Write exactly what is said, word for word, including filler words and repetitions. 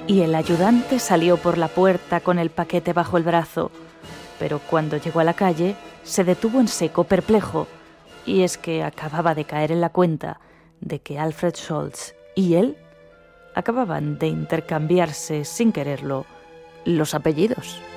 y el ayudante salió por la puerta con el paquete bajo el brazo. Pero cuando llegó a la calle, se detuvo en seco, perplejo. Y es que acababa de caer en la cuenta de que Alfred Scholz y él acababan de intercambiarse, sin quererlo, los apellidos.